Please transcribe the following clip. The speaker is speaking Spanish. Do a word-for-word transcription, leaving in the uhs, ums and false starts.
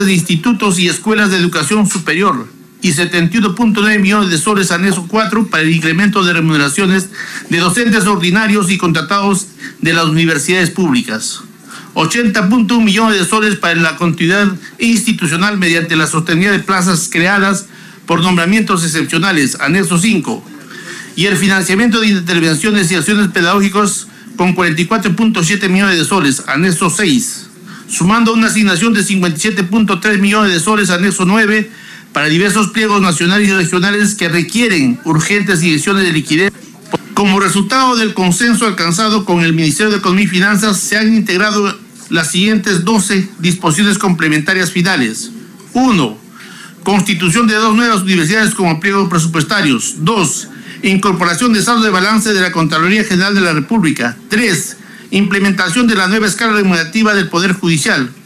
de institutos y escuelas de educación superior y setenta y uno punto nueve millones de soles anexo cuatro para el incremento de remuneraciones de docentes ordinarios y contratados de las universidades públicas. ochenta punto uno millones de soles para la continuidad institucional mediante la sostenibilidad de plazas creadas por nombramientos excepcionales, anexo cinco, y el financiamiento de intervenciones y acciones pedagógicas con cuarenta y cuatro punto siete millones de soles, anexo seis, sumando una asignación de cincuenta y siete punto tres millones de soles, anexo nueve, para diversos pliegos nacionales y regionales que requieren urgentes inyecciones de liquidez. Como resultado del consenso alcanzado con el Ministerio de Economía y Finanzas, se han integrado las siguientes doce disposiciones complementarias finales. uno. Constitución de dos nuevas universidades como pliegos presupuestarios. dos. Incorporación de saldo de balance de la Contraloría General de la República. tres. Implementación de la nueva escala remunerativa del Poder Judicial.